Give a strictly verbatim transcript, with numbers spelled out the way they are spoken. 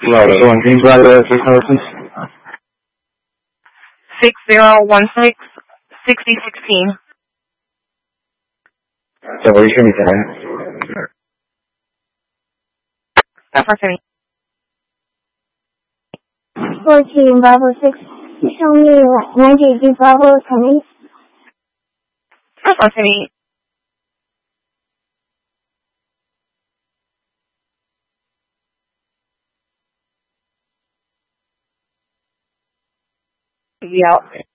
Florida. So, can you provide the first number, please? Six zero one six sixty sixteen. So, what are you showing me today? That's for me. Fourteen Bravo six. Show me ninety-eight Bravo coming. That's for me. Yeah.